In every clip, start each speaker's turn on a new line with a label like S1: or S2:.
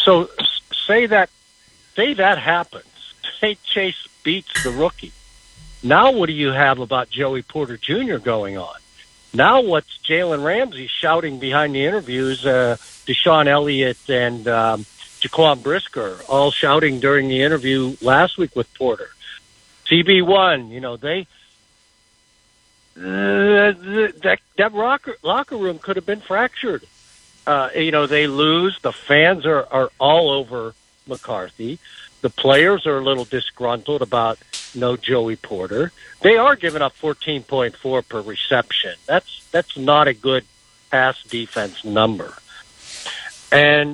S1: So say that happens. Say Chase beats the rookie. Now what do you have about Joey Porter Jr. going on? Now what's Jalen Ramsey shouting behind the interviews, Deshaun Elliott and Jaquan Brisker all shouting during the interview last week with Porter. CB1, that locker room could have been fractured. They lose. The fans are all over McCarthy. The players are a little disgruntled about no Joey Porter. They are giving up 14.4 per reception. That's not a good pass defense number. And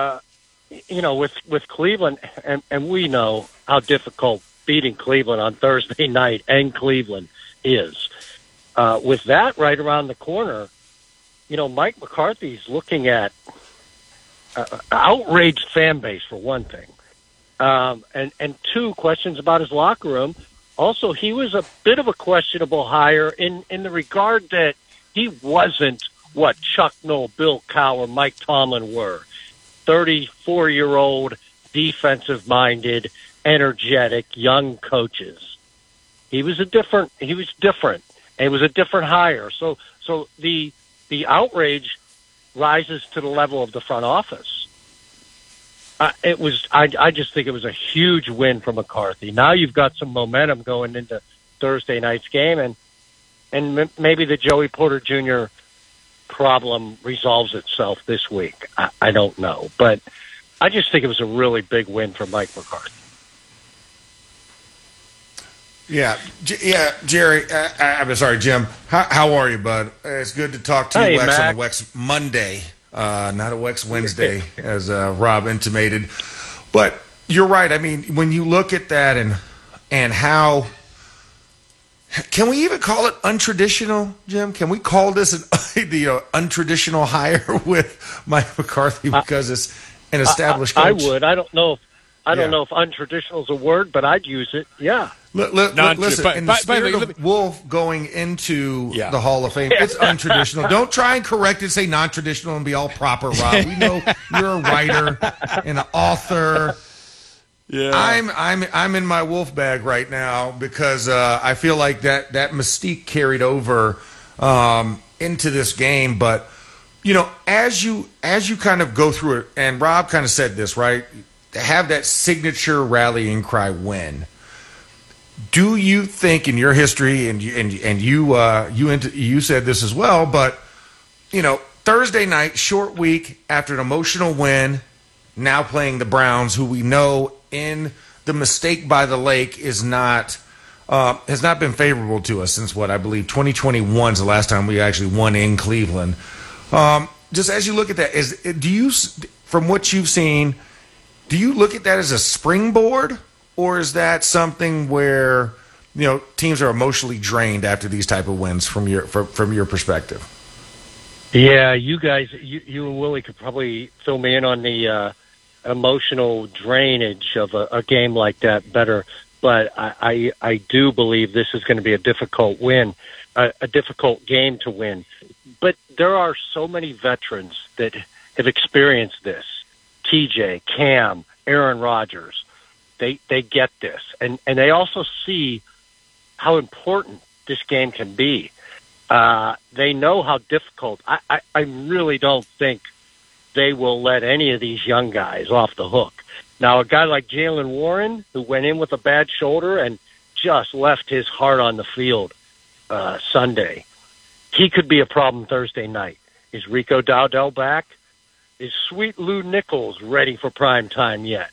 S1: with Cleveland, and we know how difficult beating Cleveland on Thursday night and Cleveland is. With that right around the corner, Mike McCarthy's looking at outraged fan base for one thing. And two, questions about his locker room. Also, he was a bit of a questionable hire in the regard that he wasn't what Chuck Noll, Bill Cowher, Mike Tomlin were. 34-year-old, defensive-minded, energetic, young coaches. He was different. And it was a different hire. So the outrage rises to the level of the front office. I just think it was a huge win for McCarthy. Now you've got some momentum going into Thursday night's game, and maybe the Joey Porter Jr. problem resolves itself this week. I don't know, but I just think it was a really big win for Mike McCarthy.
S2: Yeah, Jerry. I'm sorry, Jim. How are you, bud? It's good to talk to you, Wex,
S1: Mac.
S2: on a Wex Monday. Not a Wex Wednesday, as Rob intimated. But you're right. I mean, when you look at that and how – can we even call it untraditional, Jim? Can we call this an untraditional hire with Mike McCarthy because it's an established coach?
S1: I would. I don't know if untraditional is a word, but I'd use it. Yeah.
S2: Listen, in the spirit of Wolf going into the Hall of Fame, it's untraditional. Don't try and correct it, say non-traditional, and be all proper, Rob. We know you're a writer and an author. Yeah, I'm in my Wolf bag right now because I feel like that mystique carried over into this game. But as you kind of go through it, and Rob kind of said this, right? To have that signature rallying cry win. Do you think in your history, and you said this as well, but Thursday night, short week after an emotional win, now playing the Browns, who we know in the mistake by the lake has not been favorable to us since I believe 2021 is the last time we actually won in Cleveland. Just as you look at that, from what you've seen, do you look at that as a springboard? Or is that something where teams are emotionally drained after these type of wins from your perspective?
S1: Yeah, you guys, you and Willie could probably fill me in on the emotional drainage of a game like that better. But I do believe this is going to be a difficult win, a difficult game to win. But there are so many veterans that have experienced this. TJ, Cam, Aaron Rodgers. They get this, and they also see how important this game can be. They know how difficult. I really don't think they will let any of these young guys off the hook. Now, a guy like Jaylen Warren, who went in with a bad shoulder and just left his heart on the field Sunday, he could be a problem Thursday night. Is Rico Dowdell back? Is Sweet Lou Nichols ready for prime time yet?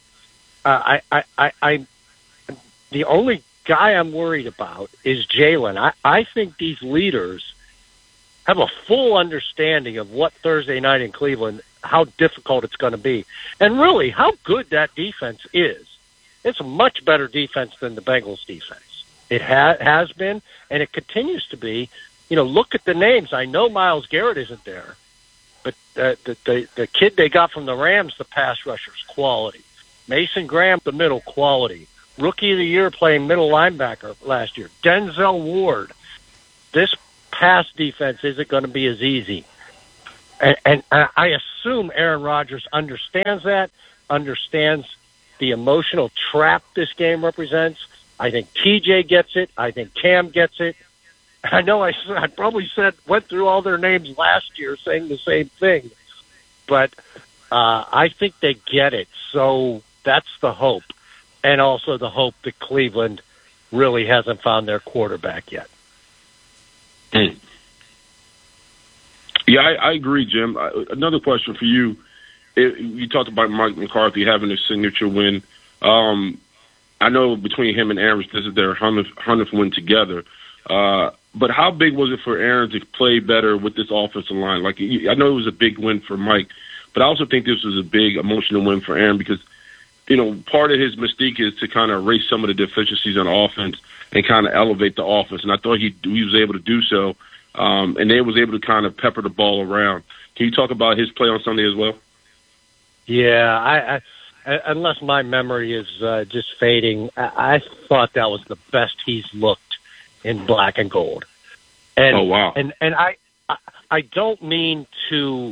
S1: The only guy I'm worried about is Jalen. I think these leaders have a full understanding of what Thursday night in Cleveland, how difficult it's going to be, and really how good that defense is. It's a much better defense than the Bengals defense. It has been, and it continues to be. Look at the names. I know Myles Garrett isn't there, but the kid they got from the Rams, the pass rusher's quality. Mason Graham, the middle, quality. Rookie of the Year playing middle linebacker last year. Denzel Ward. This pass defense isn't going to be as easy. And I assume Aaron Rodgers understands that, understands the emotional trap this game represents. I think TJ gets it. I think Cam gets it. I know I probably went through all their names last year saying the same thing, but I think they get it. So that's the hope, and also the hope that Cleveland really hasn't found their quarterback yet.
S3: Yeah, I agree, Jim. Another question for you. You talked about Mike McCarthy having a signature win. I know between him and Aaron, this is their 100th win together. But how big was it for Aaron to play better with this offensive line? Like, I know it was a big win for Mike, but I also think this was a big emotional win for Aaron because, part of his mystique is to kind of erase some of the deficiencies on offense and kind of elevate the offense. And I thought he was able to do so, and they was able to kind of pepper the ball around. Can you talk about his play on Sunday as well?
S1: Yeah, I unless my memory is just fading, I thought that was the best he's looked in black and gold. And,
S3: oh, wow.
S1: And I don't mean to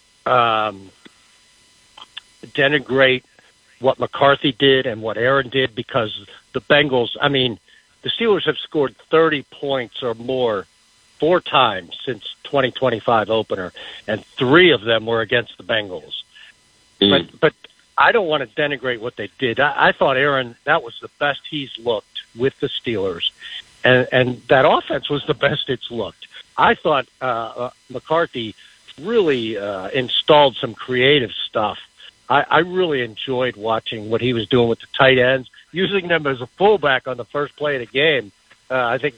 S1: denigrate what McCarthy did and what Aaron did because the Bengals, the Steelers have scored 30 points or more 4 times since 2025 opener, and 3 of them were against the Bengals. But I don't want to denigrate what they did. I thought Aaron, that was the best he's looked with the Steelers. And that offense was the best it's looked. I thought McCarthy really installed some creative stuff. I really enjoyed watching what he was doing with the tight ends, using them as a fullback on the first play of the game. I think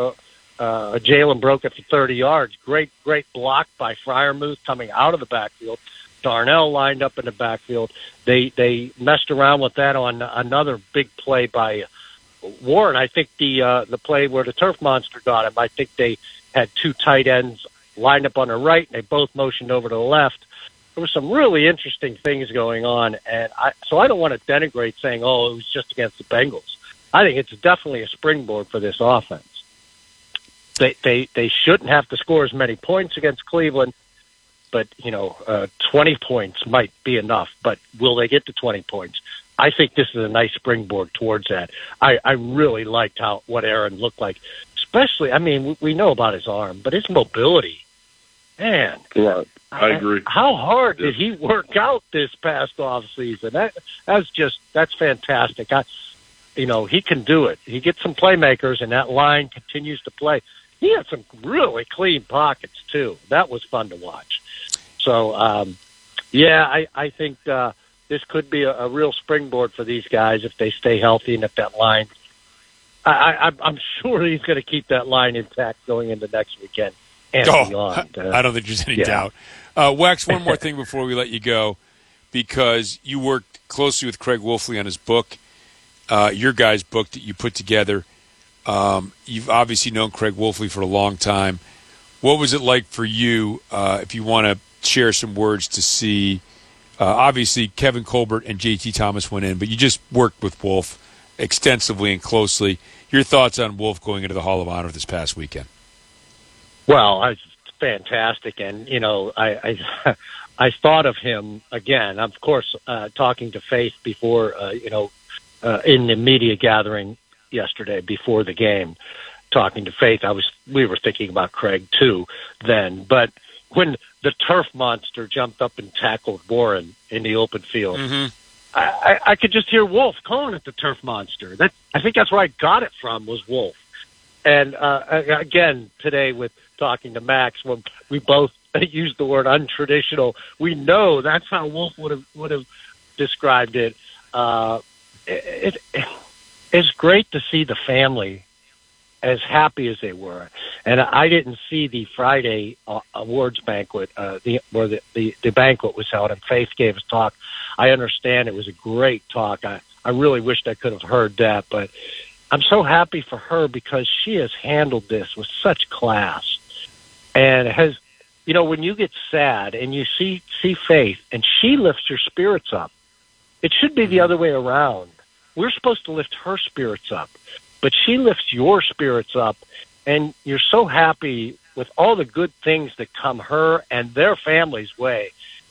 S1: Jalen broke it for 30 yards. Great block by Freiermuth coming out of the backfield. Darnell lined up in the backfield. They messed around with that on another big play by Warren. I think the play where the turf monster got him, I think they had 2 tight ends lined up on the right, and they both motioned over to the left. There were some really interesting things going on, and so I don't want to denigrate saying, it was just against the Bengals. I think it's definitely a springboard for this offense. They shouldn't have to score as many points against Cleveland, but 20 points might be enough. But will they get to 20 points? I think this is a nice springboard towards that. I really liked what Aaron looked like, especially. We know about his arm, but his mobility, man.
S3: Right, I agree.
S1: How hard did he work out this past off season? That's fantastic. He can do it. He gets some playmakers, and that line continues to play. He had some really clean pockets too. That was fun to watch. So, I think this could be a real springboard for these guys if they stay healthy and if that line. I'm sure he's going to keep that line intact going into next weekend and beyond.
S4: I don't think there's any doubt. Wax, one more thing before we let you go, because you worked closely with Craig Wolfley on his book, your guys' book that you put together. You've obviously known Craig Wolfley for a long time. What was it like for you, if you want to share some words to see? Obviously, Kevin Colbert and J.T. Thomas went in, but you just worked with Wolf extensively and closely. Your thoughts on Wolf going into the Hall of Honor this past weekend?
S1: Well, it's fantastic, and I thought of him again. Of course, talking to Faith before, in the media gathering yesterday before the game, talking to Faith, we were thinking about Craig too then, but when the turf monster jumped up and tackled Warren in the open field, I could just hear Wolf calling it the turf monster. I think that's where I got it from, was Wolf. And again, today with talking to Max, when we both used the word untraditional, we know that's how Wolf would have described it. It's great to see the family as happy as they were. And I didn't see the Friday awards banquet, where the banquet was held, and Faith gave us talk. I understand it was a great talk. I really wished I could have heard that, but I'm so happy for her because she has handled this with such class. And has, when you get sad and you see Faith and she lifts your spirits up, it should be the other way around. We're supposed to lift her spirits up, but she lifts your spirits up, and you're so happy with all the good things that come her and their family's way.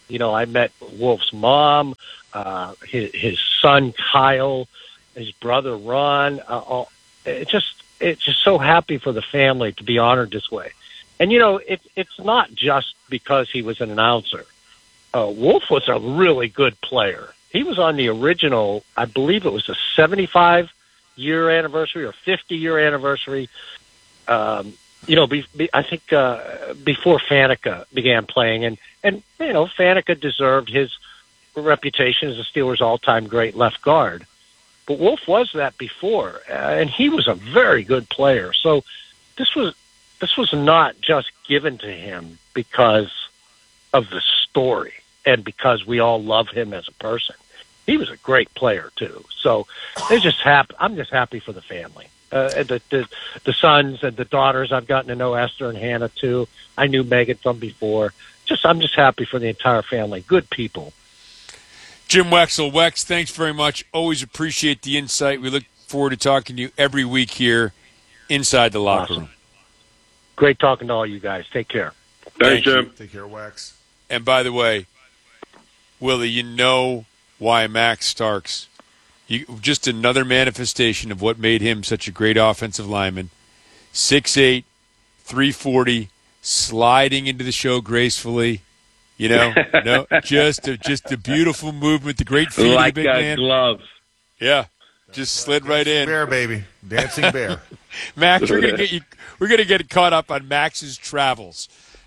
S1: I met Wolf's mom, his son Kyle, his brother Ron. It's just so happy for the family to be honored this way. And it's not just because he was an announcer. Wolf was a really good player. He was on the original, I believe it was a 75-year anniversary or 50-year anniversary. I think before Faneca began playing, and Faneca deserved his reputation as a Steelers' all-time great left guard. But Wolf was that before, and he was a very good player. So this was not just given to him because of the story and because we all love him as a person. He was a great player too. So I'm just happy for the family. The sons and the daughters. I've gotten to know Esther and Hannah too. I knew Megan from before. I'm just happy for the entire family. Good people.
S4: Jim Wexell. Wex, thanks very much. Always appreciate the insight. We look forward to talking to you every week here inside the locker room.
S1: Great talking to all you guys. Take care.
S3: Thanks, Jim.
S2: Take care, Wex.
S4: And by the way, Willie, you know why Max Starks, just another manifestation of what made him such a great offensive lineman. 6'8", 340, sliding into the show gracefully. Just a beautiful movement, the great feet
S3: like
S4: of the big man.
S3: Glove.
S4: Yeah, just slid right in.
S2: Bear, baby, dancing bear.
S4: Max, we're gonna get caught up on Max's travels.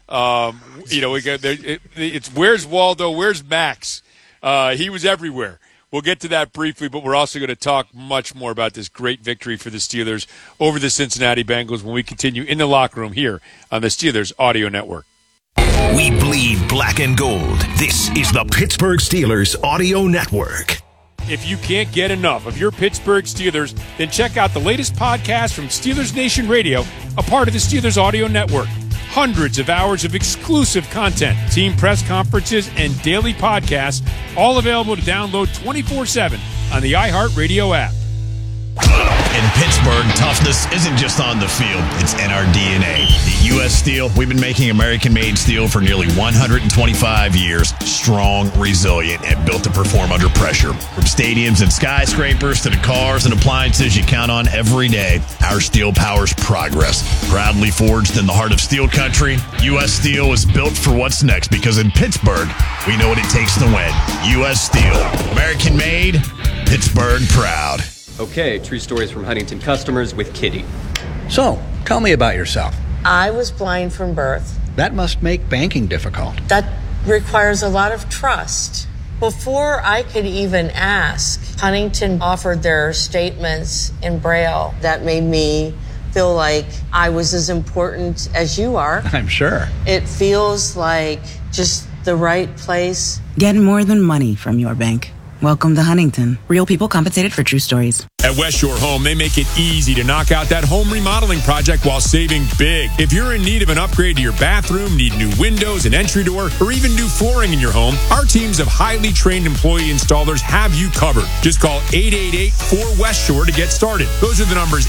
S4: It's where's Waldo? Where's Max? He was everywhere. We'll get to that briefly, but we're also going to talk much more about this great victory for the Steelers over the Cincinnati Bengals when we continue in the locker room here on the Steelers Audio Network.
S5: We bleed black and gold. This is the Pittsburgh Steelers Audio Network.
S4: If you can't get enough of your Pittsburgh Steelers, then check out the latest podcast from Steelers Nation Radio, a part of the Steelers Audio Network. Hundreds of hours of exclusive content, team press conferences, and daily podcasts, all available to download 24/7 on the iHeartRadio app.
S6: In Pittsburgh, toughness isn't just on the field, it's in our DNA. At U.S. Steel, we've been making American-made steel for nearly 125 years. Strong, resilient, and built to perform under pressure. From stadiums and skyscrapers to the cars and appliances you count on every day, our steel powers progress. Proudly forged in the heart of steel country, U.S. Steel is built for what's next because in Pittsburgh, we know what it takes to win. U.S. Steel. American-made, Pittsburgh proud.
S7: Okay, true stories from Huntington customers with Kitty.
S8: So, tell me about yourself.
S9: I was blind from birth.
S8: That must make banking difficult.
S9: That requires a lot of trust. Before I could even ask, Huntington offered their statements in Braille. That made me feel like I was as important as you are.
S8: I'm sure.
S9: It feels like just the right place.
S10: Get more than money from your bank. Welcome to Huntington. Real people compensated for true stories.
S4: At West Shore Home, they make it easy to knock out that home remodeling project while saving big. If you're in need of an upgrade to your bathroom, need new windows, an entry door, or even new flooring in your home, our teams of highly trained employee installers have you covered. Just call 888-4West Shore to get started. Those are the numbers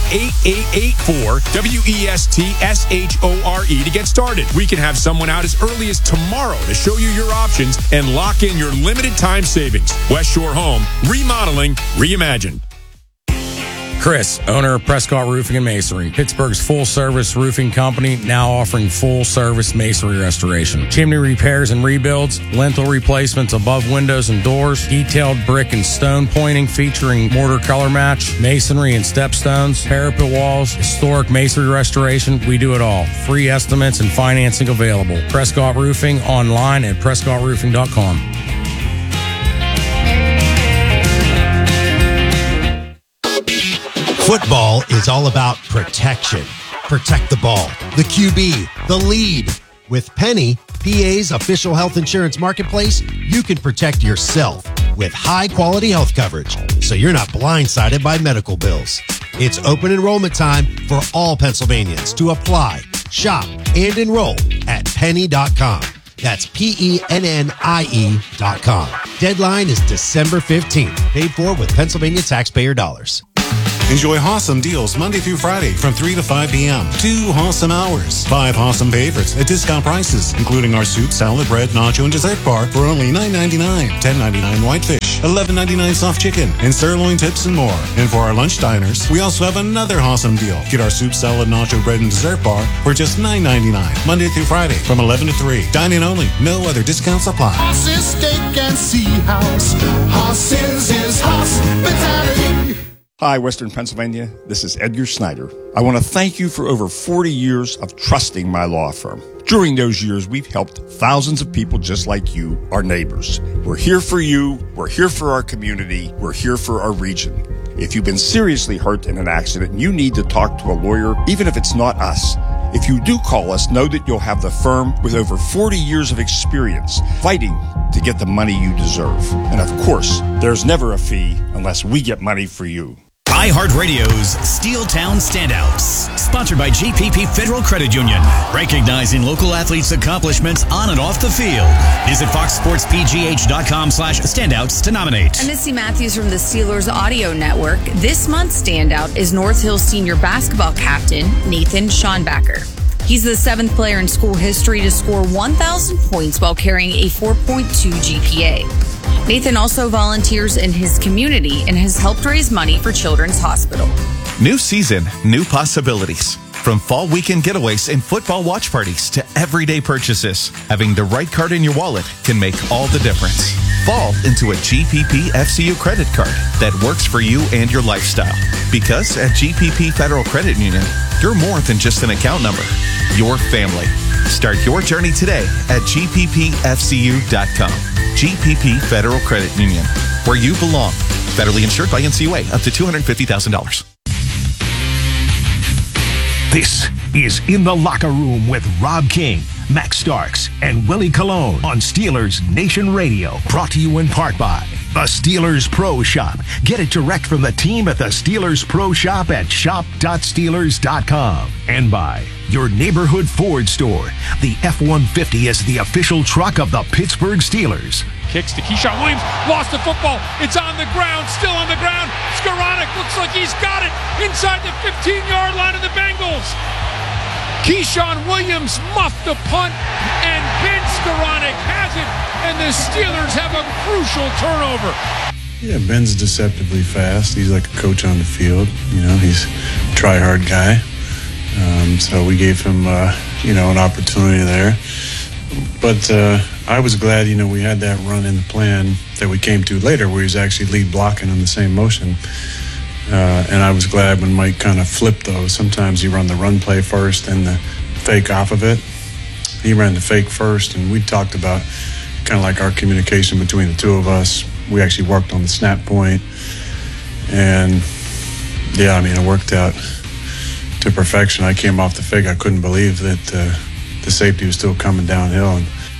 S4: 8884-WESTSHORE to get started. We can have someone out as early as tomorrow to show you your options and lock in your limited time savings. West Shore Home, remodeling, reimagined.
S11: Chris, owner of Prescott Roofing and Masonry, Pittsburgh's full-service roofing company, now offering full-service masonry restoration. Chimney repairs and rebuilds, lintel replacements above windows and doors, detailed brick and stone pointing featuring mortar color match, masonry and stepstones, parapet walls, historic masonry restoration. We do it all. Free estimates and financing available. Prescott Roofing, online at PrescottRoofing.com.
S12: Football is all about protection. Protect the ball, the QB, the lead. With Penny, PA's official health insurance marketplace, you can protect yourself with high-quality health coverage, so you're not blindsided by medical bills. It's open enrollment time for all Pennsylvanians to apply, shop, and enroll at penny.com. That's PENNIE.com. Deadline is December 15th. Paid for with Pennsylvania taxpayer dollars.
S13: Enjoy awesome deals Monday through Friday from 3 to 5 p.m. 2 awesome hours. 5 awesome favorites at discount prices, including our soup, salad, bread, nacho, and dessert bar for only $9.99. $10.99 whitefish, $11.99 soft chicken, and sirloin tips and more. And for our lunch diners, we also have another awesome deal. Get our soup, salad, nacho, bread, and dessert bar for just $9.99. Monday through Friday from 11 to 3. Dine-in only. No other discounts apply.
S14: Horses, steak, and sea house. Horses is hospitality.
S15: Hi, Western Pennsylvania. This is Edgar Snyder. I want to thank you for over 40 years of trusting my law firm. During those years, we've helped thousands of people just like you, our neighbors. We're here for you. We're here for our community. We're here for our region. If you've been seriously hurt in an accident and you need to talk to a lawyer, even if it's not us, if you do call us, know that you'll have the firm with over 40 years of experience fighting to get the money you deserve. And of course, there's never a fee unless we get money for you.
S16: iHeartRadio's Steeltown Standouts, sponsored by GPP Federal Credit Union, recognizing local athletes' accomplishments on and off the field. Visit foxsportspgh.com/standouts to nominate.
S17: I'm Missy Matthews from the Steelers Audio Network. This month's standout is North Hill senior basketball captain Nathan Schonbacher. He's the 7th player in school history to score 1,000 points while carrying a 4.2 GPA. Nathan also volunteers in his community and has helped raise money for Children's Hospital.
S18: New season, new possibilities. From fall weekend getaways and football watch parties to everyday purchases, having the right card in your wallet can make all the difference. Fall into a GPP FCU credit card that works for you and your lifestyle. Because at GPP Federal Credit Union, you're more than just an account number. Your family. Start your journey today at gppfcu.com. GPP Federal Credit Union, where you belong. Federally insured by NCUA, up to $250,000.
S5: This is In the Locker Room with Rob King, Max Starks, and Willie Colon on Steelers Nation Radio. Brought to you in part by the Steelers Pro Shop. Get it direct from the team at the Steelers Pro Shop at shop.steelers.com. And by your neighborhood Ford store. The F-150 is the official truck of the Pittsburgh Steelers.
S4: Kicks to Keyshawn Williams, lost the football. It's on the ground, still on the ground. Skoranek looks like he's got it inside the 15-yard line of the Bengals. Keyshawn Williams muffed the punt, and Ben Skoranek has it, and the Steelers have a crucial turnover.
S19: Yeah, Ben's deceptively fast. He's like a coach on the field. You know, he's a try-hard guy. So we gave him, an opportunity there. But I was glad, we had that run in the plan that we came to later where he's actually lead blocking on the same motion. And I was glad when Mike kind of flipped those. Sometimes you run the run play first and the fake off of it. He ran the fake first, and we talked about kind of like our communication between the two of us. We actually worked on the snap point. And, it worked out to perfection. I came off the fake. I couldn't believe that the safety was still coming downhill.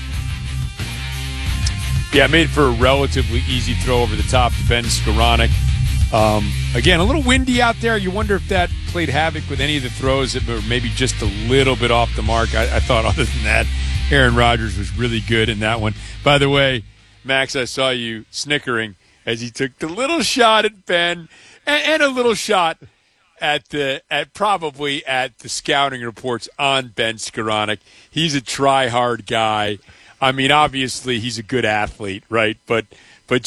S4: Yeah, it made for a relatively easy throw over the top to Ben Skoranek. Again, a little windy out there. You wonder if that played havoc with any of the throws that were maybe just a little bit off the mark. I thought other than that, Aaron Rodgers was really good in that one. By the way, Max, I saw you snickering as he took the little shot at Ben and a little shot probably at the scouting reports on Ben Skoranek. He's a try-hard guy. I mean, obviously he's a good athlete, right? But look,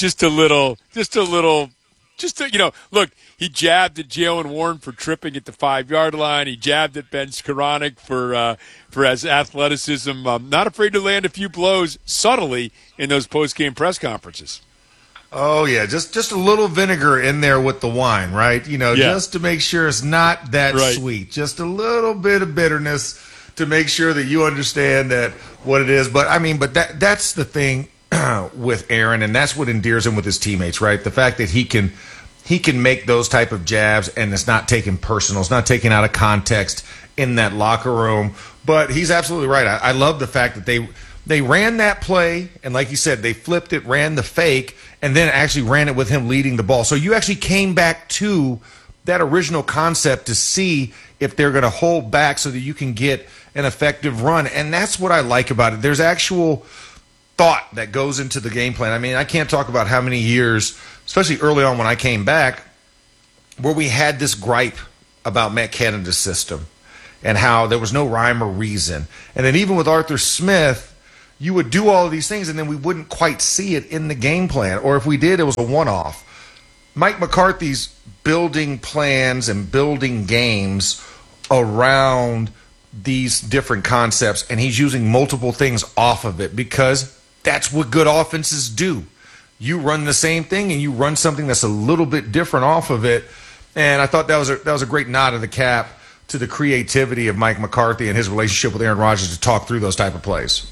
S4: he jabbed at Jaylen Warren for tripping at the 5-yard line. He jabbed at Ben Skoranek for his athleticism. Not afraid to land a few blows subtly in those post-game press conferences.
S2: Oh, yeah, just a little vinegar in there with the wine, right? Just to make sure it's not that sweet. Just a little bit of bitterness to make sure that you understand that what it is. But, that's the thing with Aaron, and that's what endears him with his teammates, right? The fact that he can make those type of jabs, and it's not taken personal. It's not taken out of context in that locker room. But he's absolutely right. I love the fact that they ran that play, and like you said, they flipped it, ran the fake, and then actually ran it with him leading the ball. So you actually came back to that original concept to see if they're going to hold back so that you can get an effective run. And that's what I like about it. There's actual thought that goes into the game plan. I can't talk about how many years, especially early on when I came back, where we had this gripe about Matt Canada's system and how there was no rhyme or reason. And then even with Arthur Smith, you would do all of these things and then we wouldn't quite see it in the game plan. Or if we did, it was a one-off. Mike McCarthy's building plans and building games around these different concepts, and he's using multiple things off of it because that's what good offenses do. You run the same thing and you run something that's a little bit different off of it. And I thought that was a great nod of the cap to the creativity of Mike McCarthy and his relationship with Aaron Rodgers to talk through those type of plays.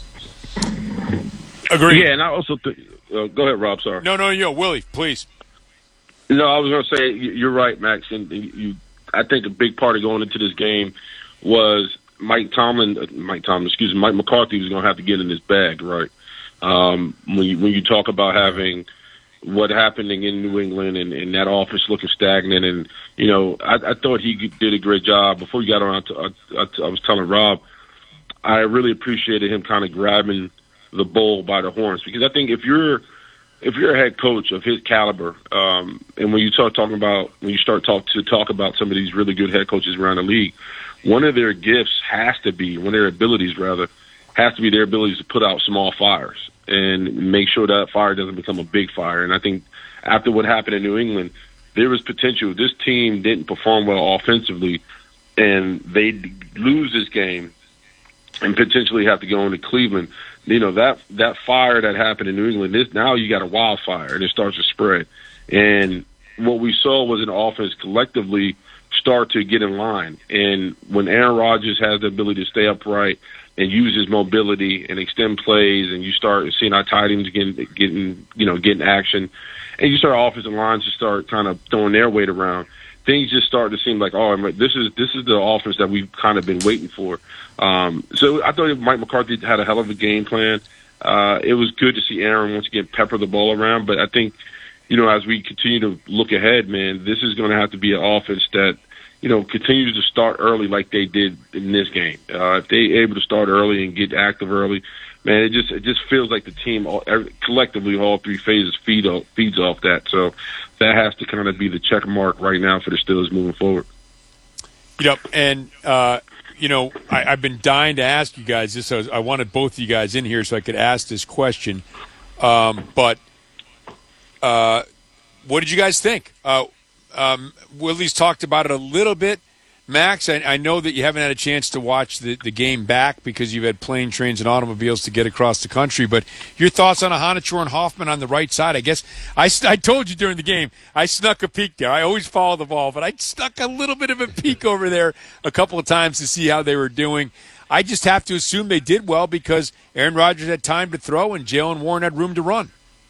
S4: Agree.
S3: Yeah, and I also go ahead, Rob. Sorry.
S4: No, Willie, please.
S3: No, I was going to say you're right, Max. And I think a big part of going into this game was Mike McCarthy was going to have to get in his bag, right? When you talk about having what happening in New England and that offense looking stagnant, and I thought he did a great job. Before you got around, I was telling Rob, I really appreciated him kind of grabbing the bull by the horns, because I think if you're a head coach of his caliber, and when you start talking about some of these really good head coaches around the league, one of their gifts has to be their abilities to put out small fires and make sure that fire doesn't become a big fire. And I think after what happened in New England, there was potential. This team didn't perform well offensively, and they lose this game and potentially have to go into Cleveland. That fire that happened in New England, now you got a wildfire, and it starts to spread. And what we saw was an offense collectively start to get in line. And when Aaron Rodgers has the ability to stay upright and use his mobility and extend plays, and you start seeing our tight ends getting action, and you start offensive lines to start kind of throwing their weight around, things just start to seem like, this is the offense that we've kind of been waiting for. So I thought Mike McCarthy had a hell of a game plan. It was good to see Aaron once again pepper the ball around, but I think, as we continue to look ahead, man, this is going to have to be an offense that, continues to start early like they did in this game. If they're able to start early and get active early, man, it just feels like the team collectively, all three phases feeds off that. So that has to kind of be the check mark right now for the Steelers moving forward.
S4: Yep, and I've been dying to ask you guys this. I wanted both of you guys in here so I could ask this question. But what did you guys think? Willie's talked about it a little bit. Max, I know that you haven't had a chance to watch the game back because you've had plane, trains, and automobiles to get across the country. But your thoughts on Honachor and Hoffman on the right side? I guess I told you during the game, I snuck a peek there. I always follow the ball, but I snuck a little bit of a peek over there a couple of times to see how they were doing. I just have to assume they did well because Aaron Rodgers had time to throw and Jaylen Warren had room to run.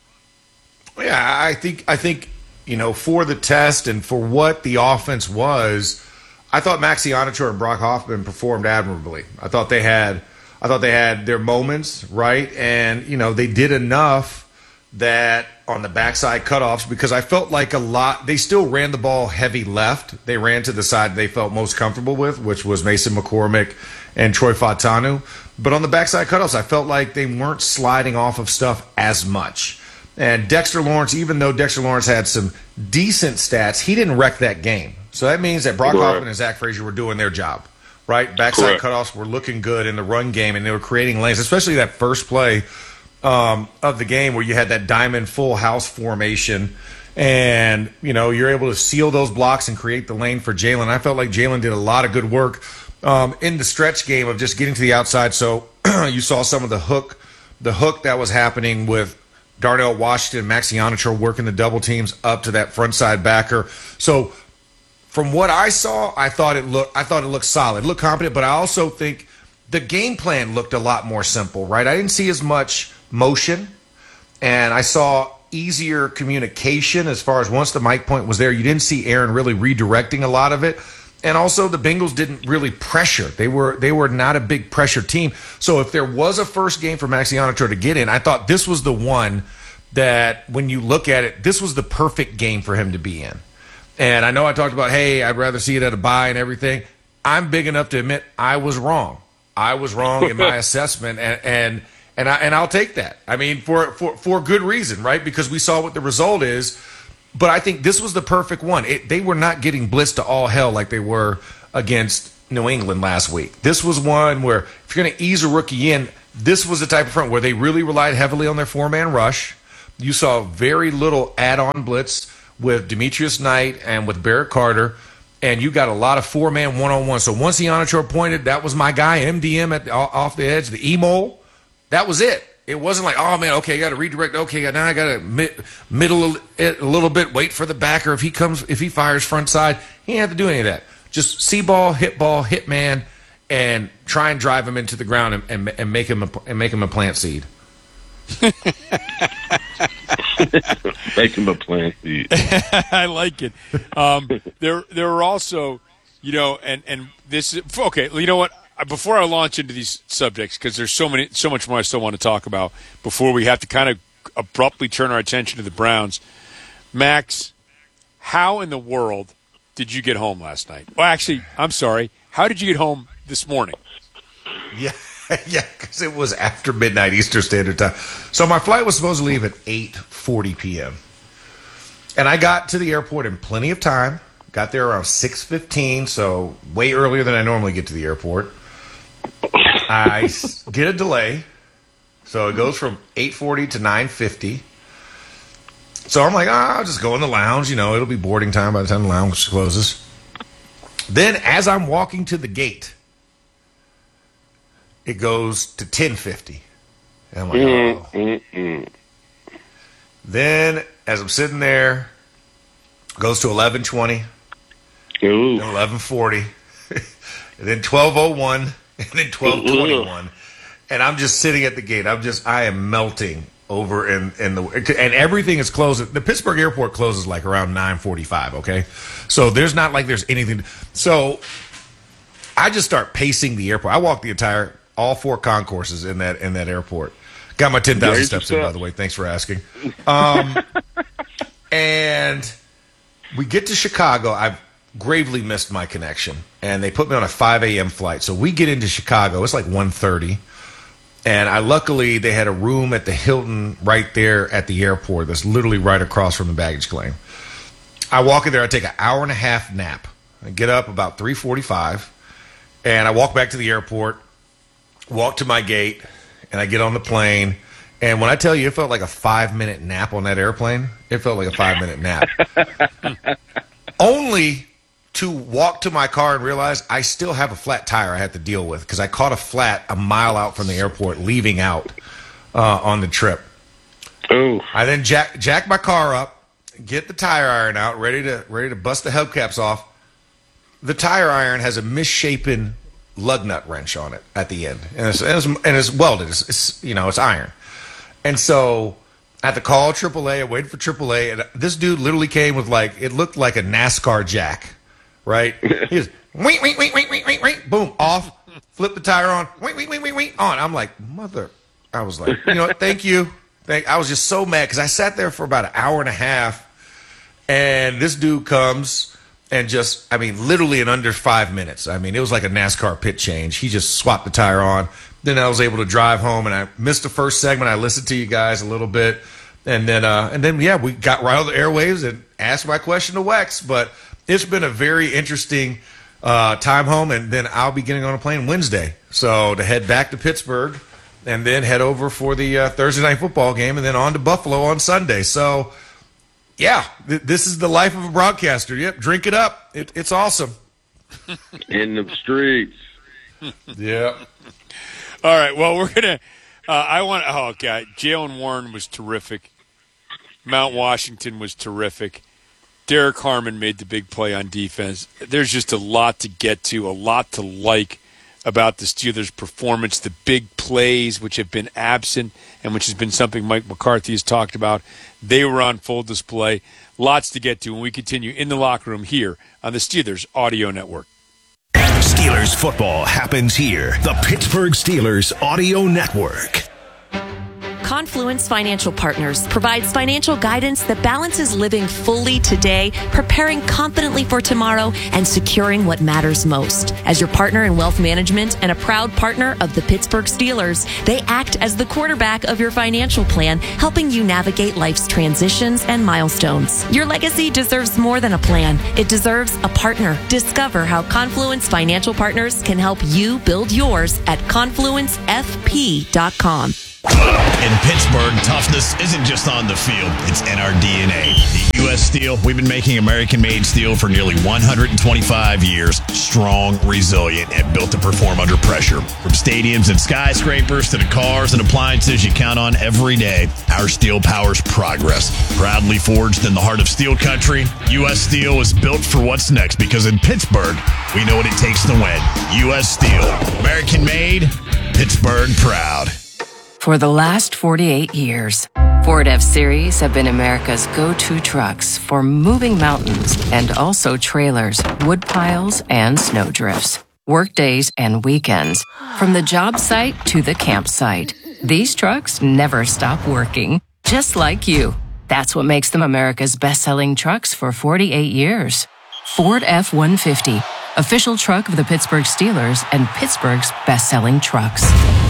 S2: Yeah, I think for the test and for what the offense was, I thought Maxi Honachor and Brock Hoffman performed admirably. I thought they had their moments, right? And, they did enough that on the backside cutoffs, because I felt like they still ran the ball heavy left. They ran to the side they felt most comfortable with, which was Mason McCormick and Troy Fautanu. But on the backside cutoffs, I felt like they weren't sliding off of stuff as much. And Dexter Lawrence, even though Dexter Lawrence had some decent stats, he didn't wreck that game. So that means that Brock Hoffman and Zach Frazier were doing their job, right? Backside cutoffs were looking good in the run game, and they were creating lanes, especially that first play of the game where you had that diamond full house formation, and, you're able to seal those blocks and create the lane for Jaylen. I felt like Jaylen did a lot of good work in the stretch game of just getting to the outside. So you saw some of the hook that was happening with Darnell Washington, Maxi Honachor working the double teams up to that front side backer. So from what I saw, I thought it looked solid, looked competent, but I also think the game plan looked a lot more simple, right? I didn't see as much motion, and I saw easier communication as far as once the mic point was there, you didn't see Aaron really redirecting a lot of it. And also the Bengals didn't really pressure. They were not a big pressure team. So if there was a first game for Maxi Honachor to get in, I thought this was the one that when you look at it, this was the perfect game for him to be in. And I know I talked about, hey, I'd rather see it at a bye and everything. I'm big enough to admit I was wrong. I was wrong in my assessment, and I'll take that. I mean, for good reason, right? Because we saw what the result is. But I think this was the perfect one. They were not getting blitzed to all hell like they were against New England last week. This was one where if you're going to ease a rookie in, this was the type of front where they really relied heavily on their four-man rush. You saw very little add-on blitz with Demetrius Knight and with Barrett Carter, and you got a lot of four-man one-on-one. So once Iheanacho pointed, that was my guy, MDM off the edge, the E-mole. That was it. It wasn't like, oh, man, okay, I got to redirect. Okay, now I got to middle it a little bit, wait for the backer. If he fires front side, he didn't have to do any of that. Just see ball, hit man, and try and drive him into the ground and make him a plant seed.
S3: Make him a plant seed.
S4: I like it. There were also, and this is okay. You know what? Before I launch into these subjects, because there's so much more I still want to talk about before we have to kind of abruptly turn our attention to the Browns. Max, how in the world did you get home last night? Well, actually, I'm sorry. How did you get home this morning?
S2: Yeah, because it was after midnight Eastern Standard Time. So my flight was supposed to leave at 8:40 p.m. And I got to the airport in plenty of time. Got there around 6:15, so way earlier than I normally get to the airport. I get a delay, so it goes from 8:40 to 9:50. So I'm like, I'll just go in the lounge. It'll be boarding time by the time the lounge closes. Then as I'm walking to the gate, it goes to 10:50. And I'm like, Then as I'm sitting there, it goes to 11:20. Then 11:40. And then 12:01. And then 12:21. And I'm just sitting at the gate. I am melting over and everything is closing. The Pittsburgh airport closes like around 9:45, okay? So there's not like there's anything. So I just start pacing the airport. I walked all four concourses in that airport. Got my 10,000 steps in, by the way. Thanks for asking. And we get to Chicago. I've gravely missed my connection, and they put me on a 5 a.m. flight. So we get into Chicago. It's like 1:30. And luckily, they had a room at the Hilton right there at the airport that's literally right across from the baggage claim. I walk in there. I take an hour-and-a-half nap. I get up about 3:45, and I walk back to the airport, walk to my gate, and I get on the plane. And when I tell you it felt like a 5-minute nap on that airplane, it felt like a 5-minute nap. Only to walk to my car and realize I still have a flat tire I had to deal with because I caught a flat a mile out from the airport leaving out on the trip.
S3: Oh!
S2: I then jack my car up, get the tire iron out, ready to bust the hubcaps off. The tire iron has a misshapen lug nut wrench on it at the end, and it's welded. It's iron, and so I had to call AAA. I waited for AAA, and this dude literally came with it looked like a NASCAR jack. Right? He was, wait, boom, off, flip the tire on, wait, on. I'm like, I was like, thank you. I was just so mad because I sat there for about an hour and a half, and this dude comes and literally in under 5 minutes. It was like a NASCAR pit change. He just swapped the tire on. Then I was able to drive home, and I missed the first segment. I listened to you guys a little bit, and then we got right on the airwaves and asked my question to Wex, but it's been a very interesting time home, and then I'll be getting on a plane Wednesday. So to head back to Pittsburgh and then head over for the Thursday night football game and then on to Buffalo on Sunday. So, yeah, this is the life of a broadcaster. Yep, drink it up. It's awesome.
S3: In the streets.
S2: Yeah.
S4: All right, well, we're going to Jaylen Warren was terrific. Mount Washington was terrific. Derek Harmon made the big play on defense. There's just a lot to get to, a lot to like about the Steelers' performance, the big plays which have been absent and which has been something Mike McCarthy has talked about. They were on full display. Lots to get to when we continue in the locker room here on the Steelers Audio Network.
S5: Steelers football happens here. The Pittsburgh Steelers Audio Network.
S20: Confluence Financial Partners provides financial guidance that balances living fully today, preparing confidently for tomorrow, and securing what matters most. As your partner in wealth management and a proud partner of the Pittsburgh Steelers, they act as the quarterback of your financial plan, helping you navigate life's transitions and milestones. Your legacy deserves more than a plan. It deserves a partner. Discover how Confluence Financial Partners can help you build yours at confluencefp.com.
S6: In Pittsburgh, toughness isn't just on the field, it's in our DNA. The U.S. Steel, we've been making American-made steel for nearly 125 years. Strong, resilient, and built to perform under pressure. From stadiums and skyscrapers to the cars and appliances you count on every day, our steel powers progress. Proudly forged in the heart of steel country, U.S. Steel is built for what's next because in Pittsburgh, we know what it takes to win. U.S. Steel, American-made, Pittsburgh proud.
S21: For the last 48 years, Ford F-Series have been America's go-to trucks for moving mountains and also trailers, wood piles, and snow drifts. Work days and weekends, from the job site to the campsite. These trucks never stop working, just like you. That's what makes them America's best-selling trucks for 48 years. Ford F-150, official truck of the Pittsburgh Steelers and Pittsburgh's best-selling trucks.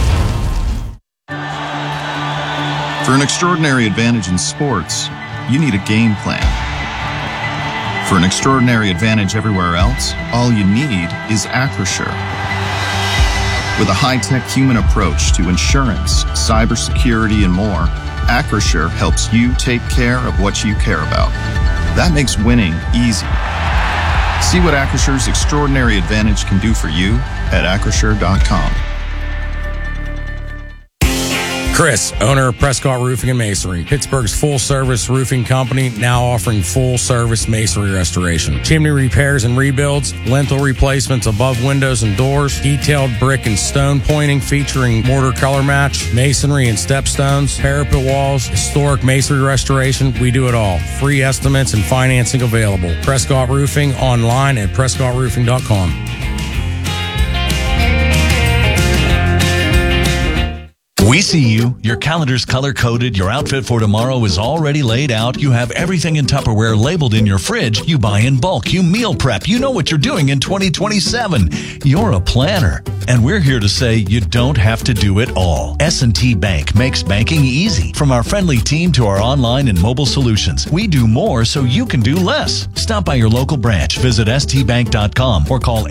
S22: For an extraordinary advantage in sports, you need a game plan. For an extraordinary advantage everywhere else, all you need is Acrisure. With a high-tech human approach to insurance, cybersecurity, and more, Acrisure helps you take care of what you care about. That makes winning easy. See what Acrisure's extraordinary advantage can do for you at Acrisure.com.
S11: Chris, owner of Prescott Roofing and Masonry, Pittsburgh's full-service roofing company, now offering full-service masonry restoration. Chimney repairs and rebuilds, lintel replacements above windows and doors, detailed brick and stone pointing featuring mortar color match, masonry and stepstones, parapet walls, historic masonry restoration. We do it all. Free estimates and financing available. Prescott Roofing online at PrescottRoofing.com.
S16: We see you. Your calendar's color-coded. Your outfit for tomorrow is already laid out. You have everything in Tupperware labeled in your fridge. You buy in bulk. You meal prep. You know what you're doing in 2027. You're a planner. And we're here to say you don't have to do it all. S&T Bank makes banking easy. From our friendly team to our online and mobile solutions, we do more so you can do less. Stop by your local branch. Visit stbank.com or call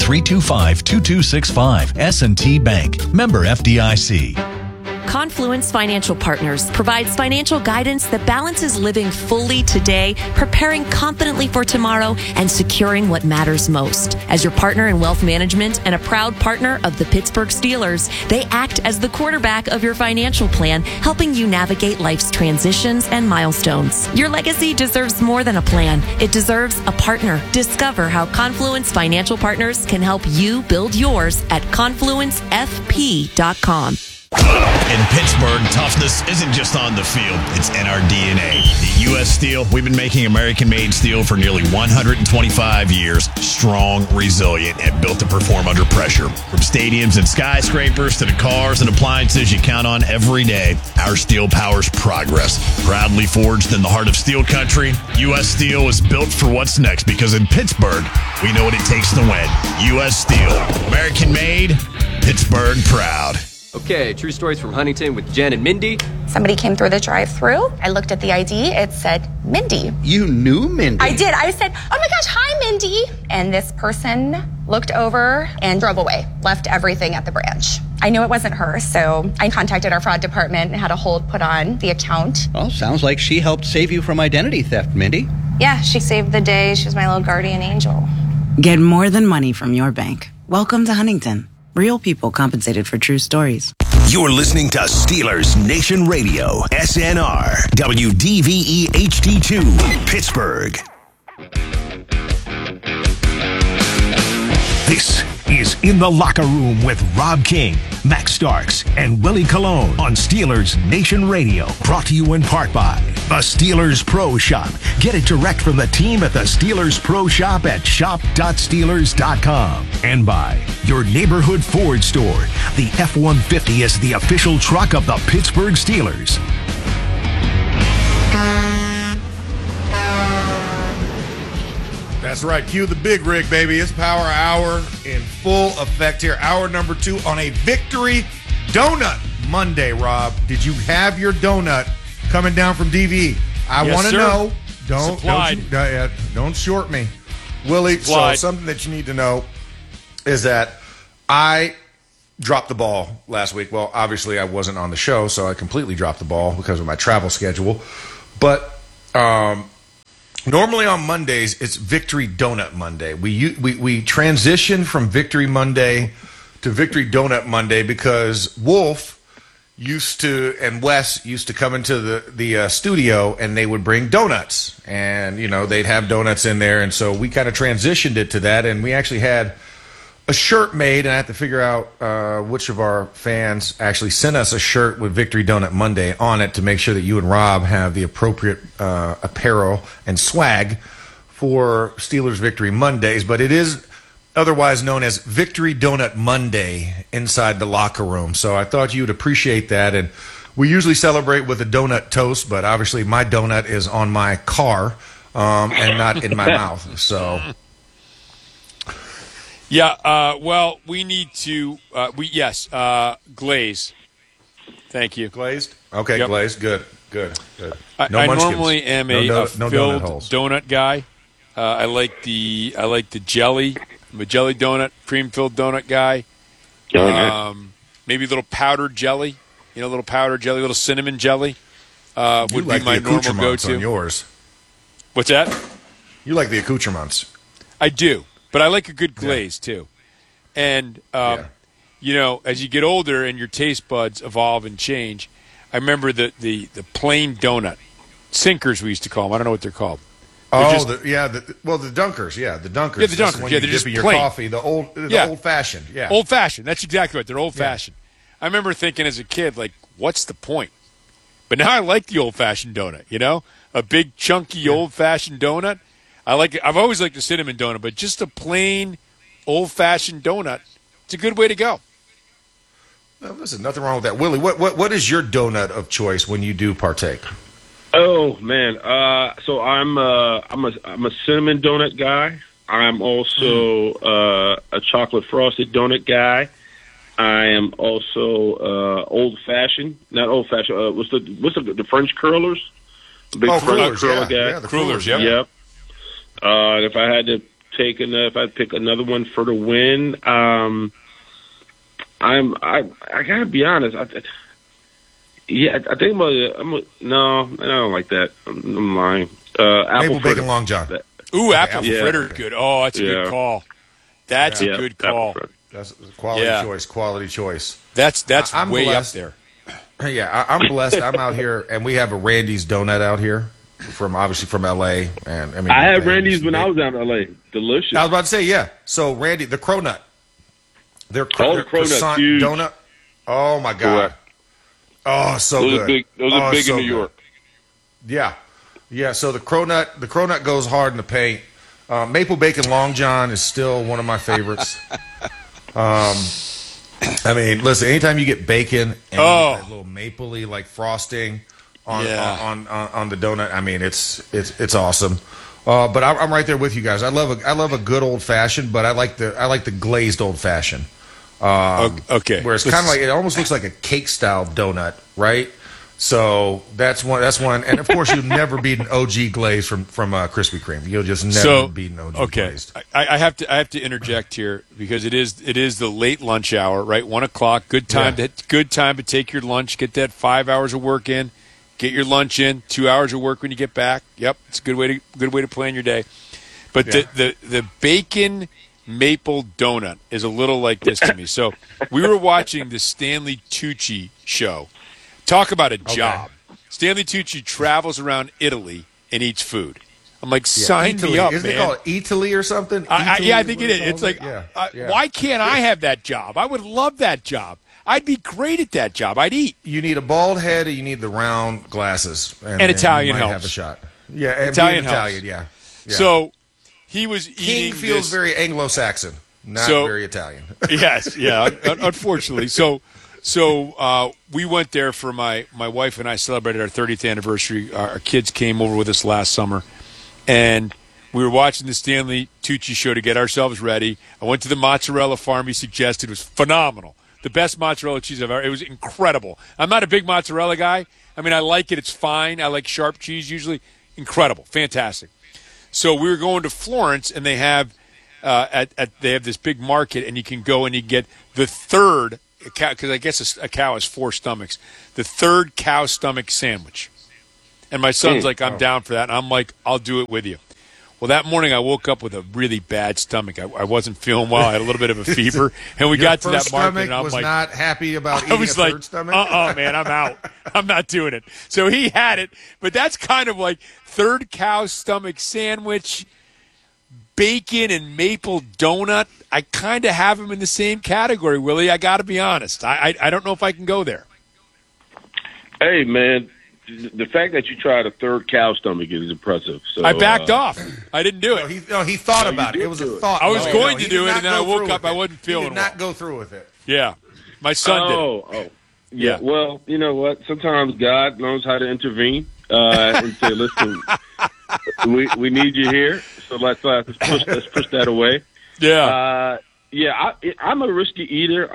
S16: 800-325-2265. S&T Bank. Member FDIC.
S20: Confluence Financial Partners provides financial guidance that balances living fully today, preparing confidently for tomorrow, and securing what matters most. As your partner in wealth management and a proud partner of the Pittsburgh Steelers, they act as the quarterback of your financial plan, helping you navigate life's transitions and milestones. Your legacy deserves more than a plan. It deserves a partner. Discover how Confluence Financial Partners can help you build yours at confluencefp.com.
S6: In Pittsburgh, toughness isn't just on the field, it's in our DNA. The U.S. Steel, we've been making American-made steel for nearly 125 years. Strong, resilient, and built to perform under pressure. From stadiums and skyscrapers to the cars and appliances you count on every day, our steel powers progress. Proudly forged in the heart of steel country, U.S. Steel is built for what's next because in Pittsburgh, we know what it takes to win. U.S. Steel, American-made, Pittsburgh proud.
S7: Okay, true stories from Huntington with Jen and Mindy.
S23: Somebody came through the drive-thru. I looked at the ID. It said Mindy.
S8: You knew Mindy?
S23: I did. I said, oh my gosh, hi, Mindy. And this person looked over and drove away, left everything at the branch. I knew it wasn't her, so I contacted our fraud department and had a hold put on the account.
S8: Well, sounds like she helped save you from identity theft, Mindy.
S23: Yeah, she saved the day. She was my little guardian angel.
S10: Get more than money from your bank. Welcome to Huntington. Real people compensated for true stories.
S5: You're listening to Steelers Nation Radio, SNR, WDVE HD2, Pittsburgh. This is In the Locker Room with Rob King, Max Starks, and Willie Colon on Steelers Nation Radio. Brought to you in part by The Steelers Pro Shop. Get it direct from the team at the Steelers Pro Shop at shop.steelers.com. And by your neighborhood Ford store. The F-150 is the official truck of the Pittsburgh Steelers.
S2: That's right. Cue the big rig, baby. It's Power Hour in full effect here. Hour number 2 on a Victory Donut Monday, Rob. Did you have your donut coming down from DVE? I want to know. Don't short me. Willie, so something that you need to know is that I dropped the ball last week. Well, obviously I wasn't on the show, so I completely dropped the ball because of my travel schedule. But normally on Mondays, it's Victory Donut Monday. We transition from Victory Monday to Victory Donut Monday because Wolf and Wes used to come into the studio and they would bring donuts. And, they'd have donuts in there. And so we kind of transitioned it to that. And we actually had a shirt made, and I have to figure out which of our fans actually sent us a shirt with Victory Donut Monday on it to make sure that you and Rob have the appropriate apparel and swag for Steelers Victory Mondays. But it is otherwise known as Victory Donut Monday inside the locker room. So I thought you would appreciate that. And we usually celebrate with a donut toast, but obviously my donut is on my car and not in my mouth. So...
S4: Yeah, well, we need to, glaze. Thank you.
S2: Glazed? Okay, yep. Glazed. Good.
S4: I normally am a filled donut guy. I like the jelly. I'm a jelly donut, cream-filled donut guy. Maybe a little powdered jelly. Little powdered jelly, little cinnamon jelly would be my normal go-to.
S2: On yours.
S4: What's that?
S2: You like the accoutrements.
S4: I do. But I like a good glaze, too. And, as you get older and your taste buds evolve and change, I remember the plain donut. Sinkers, we used to call them. I don't know what they're called.
S2: The Dunkers. Yeah, the Dunkers.
S4: Yeah, the Dunkers.
S2: They're just your
S4: plain
S2: coffee, the old-fashioned. Yeah.
S4: Old-fashioned. That's exactly right. They're old-fashioned. Yeah. I remember thinking as a kid, what's the point? But now I like the old-fashioned donut, A big, chunky, old-fashioned donut. I like it. I've always liked the cinnamon donut, but just a plain, old-fashioned donut, it's a good way to go.
S2: Well, listen, nothing wrong with that. Willie, what is your donut of choice when you do partake?
S3: Oh man, so I'm a cinnamon donut guy. I'm also a chocolate frosted donut guy. I am also old-fashioned, not old-fashioned. What's the French curlers? The big French curler guy.
S2: Yeah, the crullers.
S3: Yep. If I had to pick another one for the win, I gotta be honest. I think no, I don't like that. I'm lying.
S2: Maple bacon Long John.
S4: Ooh, apple fritter, good. Oh, that's a good call. That's a good call.
S2: That's quality choice.
S4: That's
S2: I'm
S4: way
S2: blessed.
S4: up
S2: there. Yeah, I'm blessed. I'm out here, and we have a Randy's donut out here. From LA, and
S3: I had Randy's when I was out in LA. Delicious.
S2: I was about to say, yeah. So Randy, the Cronut, their
S3: Cronut
S2: donut. Oh my God!
S3: Correct.
S2: Oh, so
S3: those
S2: good.
S3: Those are big in New York.
S2: Yeah. So the Cronut goes hard in the paint. Maple bacon Long John is still one of my favorites. Listen, anytime you get bacon and a little mapley frosting. On the donut, it's awesome. But I'm right there with you guys. I love a good old fashioned, but I like the glazed old fashioned.
S4: Okay.
S2: Where it's kind of it almost looks like a cake style donut, right? So that's one. And of course, you'll never beat an OG glaze from Krispy Kreme. You'll just never beat an OG glazed.
S4: I have to interject here because it is the late lunch hour, right? 1:00. Good time to take your lunch. Get that 5 hours of work in. Get your lunch in, 2 hours of work when you get back. Yep, it's a good way to plan your day. But the bacon maple donut is a little like this to me. So we were watching the Stanley Tucci show. Talk about a job. Stanley Tucci travels around Italy and eats food. I'm like, sign me up,
S2: Isn't
S4: man.
S2: It called Italy or something?
S4: I think it is. It's like, why can't I have that job? I would love that job. I'd be great at that job. I'd eat.
S2: You need a bald head, or you need the round glasses,
S4: and Italian
S2: you might
S4: helps.
S2: Have a shot. Yeah, and
S4: Italian
S2: Italian, yeah.
S4: So he was eating.
S2: King feels very Anglo-Saxon, not very Italian.
S4: Yes, yeah. Unfortunately, so we went there for my wife and I celebrated our 30th anniversary. Our kids came over with us last summer, and we were watching the Stanley Tucci show to get ourselves ready. I went to the mozzarella farm he suggested. It was phenomenal. The best mozzarella cheese I've ever. It was incredible. I'm not a big mozzarella guy. I mean, I like it. It's fine. I like sharp cheese usually. Incredible. Fantastic. So we were going to Florence, and they have they have this big market, and you can go and you get the third cow, because I guess a cow has 4 stomachs, the third cow stomach sandwich. And my son's like, I'm down for that. And I'm like, I'll do it with you. Well, that morning I woke up with a really bad stomach. I wasn't feeling well. I had a little bit of a fever. And we got to that market, and I'm
S2: was
S4: like,
S2: not happy about eating a third stomach?
S4: Man, I'm out. I'm not doing it. So he had it. But that's kind of like third cow stomach sandwich, bacon and maple donut. I kind of have them in the same category, Willie. I got to be honest. I don't know if I can go there.
S3: Hey, man. The fact that you tried a third cow stomach is impressive. So,
S4: I backed off. I didn't do it.
S2: He thought about it. It was a thought.
S4: I was going to do it, and then I woke up. I wasn't feeling well.
S2: He did not go through with it.
S4: Yeah. My son did.
S3: Oh. Yeah. Well, you know what? Sometimes God knows how to intervene and say, listen, we need you here, so let's push that away.
S4: Yeah.
S3: I'm a risky eater.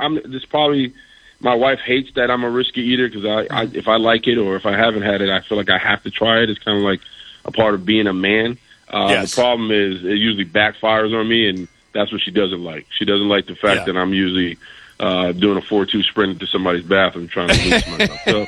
S3: My wife hates that I'm a risky eater because if I like it or if I haven't had it, I feel like I have to try it. It's kind of like a part of being a man.
S4: Yes.
S3: The problem is it usually backfires on me, and that's what she doesn't like. She doesn't like the fact that I'm usually doing a 4-2 sprint into somebody's bathroom trying to lose myself. So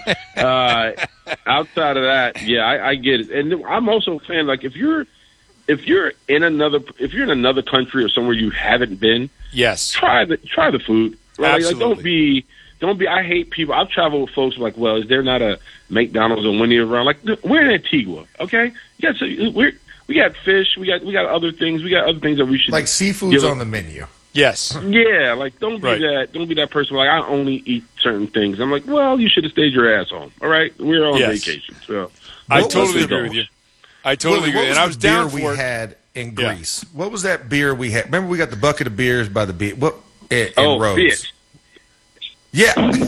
S3: outside of that, I get it. And I'm also a fan, like if you're in another country or somewhere you haven't been,
S4: yes,
S3: try the food. Right?
S4: Absolutely.
S3: Like, don't be. I hate people. I've traveled with folks like, well, is there not a McDonald's or Wendy's around? Like, we're in Antigua, okay? Yeah, so we got fish. We got other things. We got other things that we should
S2: like seafood's on the menu.
S4: Yes.
S3: Yeah, like don't be that. Don't be that person. Like I only eat certain things. I'm like, well, you should have stayed your ass home. All right, we're on vacation. So
S4: I totally agree with you. I totally agree. And I was down for
S2: we had in Greece. What was that beer we had? Remember, we got the bucket of beers by the beach. What? In Rhodes.
S3: Bitch.
S2: Yeah.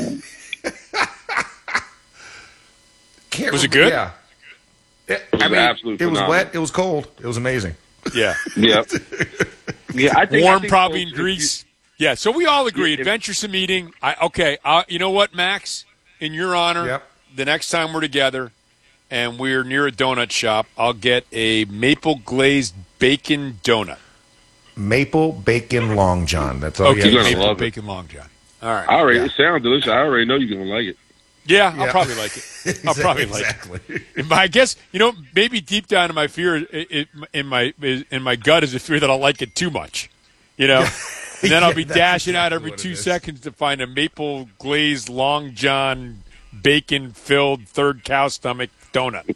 S4: Was it good?
S2: Yeah.
S3: Absolutely
S2: it was
S3: phenomenal.
S2: wet. It was cold. It was amazing.
S4: Yeah.
S3: Yeah. I think
S4: warm, probably in Greece. Yeah. So we all agree. Adventuresome eating. You know what, Max? In your honor, the next time we're together and we're near a donut shop, I'll get a maple glazed bacon donut.
S2: Maple bacon long john. That's all.
S4: Okay.
S2: You
S4: Maple bacon long john. All right.
S3: It sounds delicious. I already know you're gonna like it.
S4: Yeah, I'll probably like it. I'll probably like it. But I guess maybe deep down in my fear, in my gut is a fear that I'll like it too much. And then I'll be dashing out every 2 seconds to find a maple glazed long john bacon filled third cow stomach donut.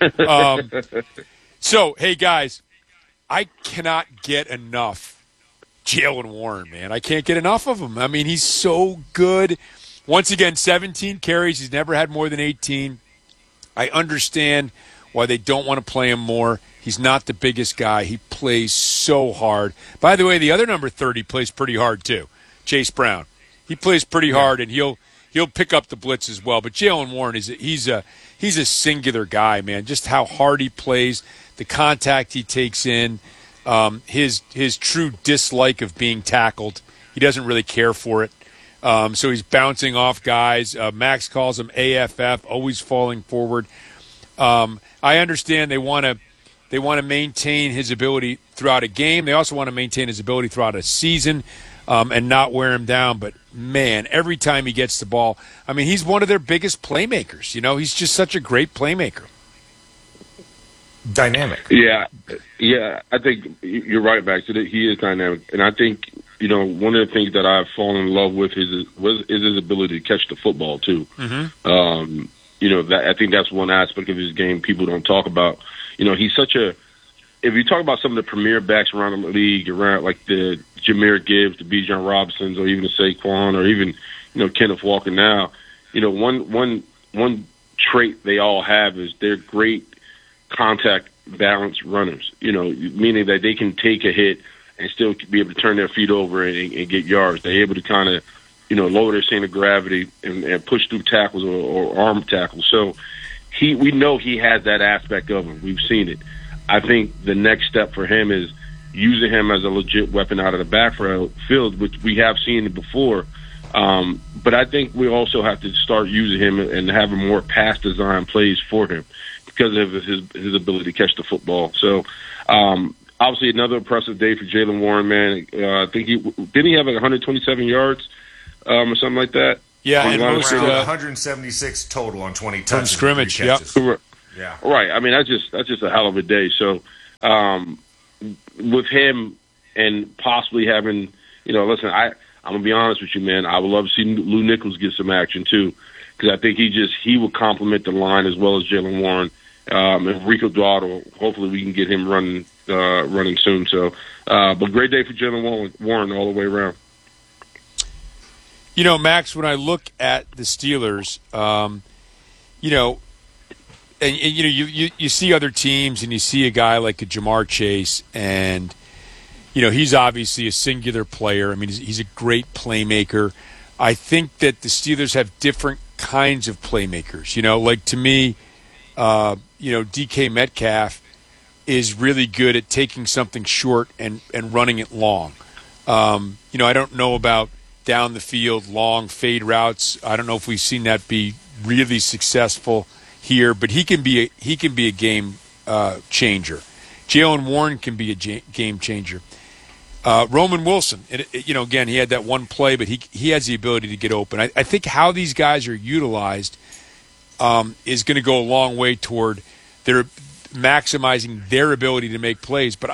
S4: So hey guys, I cannot get enough Jaylen Warren, man. I can't get enough of him. I mean, he's so good. Once again, 17 carries. He's never had more than 18. I understand why they don't want to play him more. He's not the biggest guy. He plays so hard. By the way, the other number 30 plays pretty hard too, Chase Brown. He plays pretty hard, and he'll pick up the blitz as well. But Jaylen Warren he's a singular guy, man. Just how hard he plays, the contact he takes in. His true dislike of being tackled. He doesn't really care for it. So he's bouncing off guys. Max calls him AFF, always falling forward. I understand they want to maintain his ability throughout a game. They also want to maintain his ability throughout a season and not wear him down. But, man, every time he gets the ball, I mean, he's one of their biggest playmakers. He's just such a great playmaker.
S2: Dynamic.
S3: Yeah. I think you're right, Max. He is dynamic, and I think one of the things that I've fallen in love with is his ability to catch the football too.
S4: Mm-hmm.
S3: I think that's one aspect of his game people don't talk about. He's such a. If you talk about some of the premier backs around the league, around like the Jahmyr Gibbs, the Bijan Robinsons, or even the Saquon, or even Kenneth Walker now. One trait they all have is they're great contact balanced runners, meaning that they can take a hit and still be able to turn their feet over and get yards. They're able to kind of, lower their center of gravity and push through tackles or arm tackles. So we know he has that aspect of him. We've seen it. I think the next step for him is using him as a legit weapon out of the backfield, which we have seen it before. But I think we also have to start using him and having more pass design plays for him because of his ability to catch the football. So, obviously another impressive day for Jaylen Warren, man. I think didn't he have like 127 yards or something like that?
S4: Yeah, and
S2: most 176 total on 20 touches.
S4: From scrimmage,
S3: yeah.
S2: Right.
S3: I mean, that's just a hell of a day. So, with him and possibly having, listen, I'm gonna be honest with you, man. I would love to see Lou Nichols get some action too, because I think he would complement the line as well as Jaylen Warren. And Rico Dowdle, hopefully we can get him running soon. So, but great day for Jaylen Warren all the way around.
S4: Max, when I look at the Steelers, you see other teams and you see a guy like a Jamar Chase, and he's obviously a singular player. I mean, he's a great playmaker. I think that the Steelers have different kinds of playmakers. Like to me, DK Metcalf is really good at taking something short and running it long. I don't know about down the field, long fade routes. I don't know if we've seen that be really successful here, but he can be a game changer. Jaylen Warren can be a game changer. Roman Wilson, again, he had that one play, but he has the ability to get open. I think how these guys are utilized is going to go a long way toward their maximizing their ability to make plays. But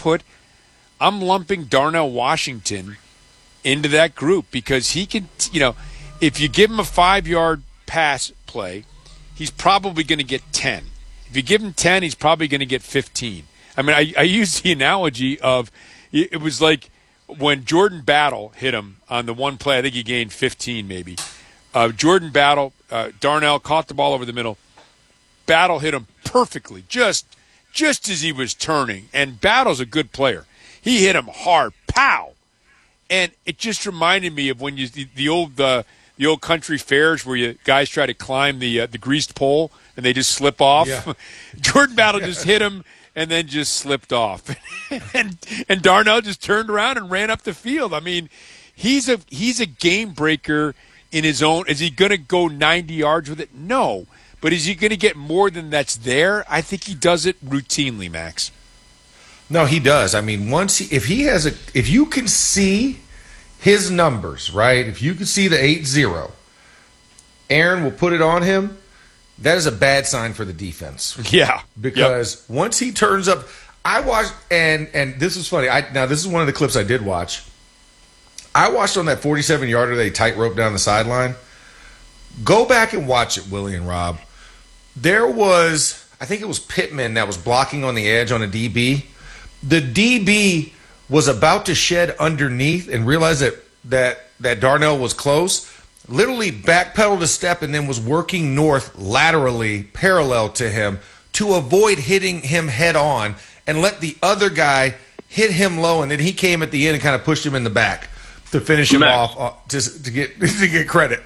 S4: I'm lumping Darnell Washington into that group because he can, if you give him a 5-yard pass play, he's probably going to get 10. If you give him 10, he's probably going to get 15. I mean, I use the analogy of it was like when Jordan Battle hit him on the one play, I think he gained 15 maybe. Jordan Battle, Darnell caught the ball over the middle. Battle hit him perfectly, just as he was turning. And Battle's a good player. He hit him hard, pow. And it just reminded me of when the old country fairs where guys try to climb the greased pole and they just slip off. Yeah. Jordan Battle just hit him and then just slipped off, and Darnell just turned around and ran up the field. I mean, he's a game breaker in his own. Is he going to go 90 yards with it? No, but is he going to get more than that's there? I think he does it routinely, Max.
S2: No, he does. I mean, if you can see his numbers, right? If you can see the 8-0, Aaron will put it on him. That is a bad sign for the defense.
S4: Yeah.
S2: Because once he turns up, I watched, and this is funny. Now, this is one of the clips I did watch. I watched on that 47-yarder they tightrope down the sideline. Go back and watch it, Willie and Rob. There was, I think it was Pittman that was blocking on the edge on a DB. The DB was about to shed underneath and realized that Darnell was close, literally backpedaled a step and then was working north laterally parallel to him to avoid hitting him head on and let the other guy hit him low, and then he came at the end and kind of pushed him in the back to finish him off just to get credit.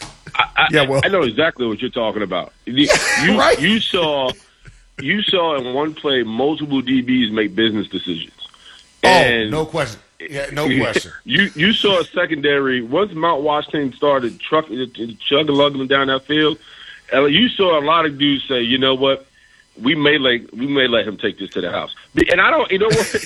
S3: I know exactly what you're talking about.
S2: Right?
S3: You saw in one play multiple DBs make business decisions. And
S2: no question. Yeah, no question.
S3: You saw a secondary once Mount Washington started chugging down that field. You saw a lot of dudes say, "You know what? We may let him take this to the house." And I don't,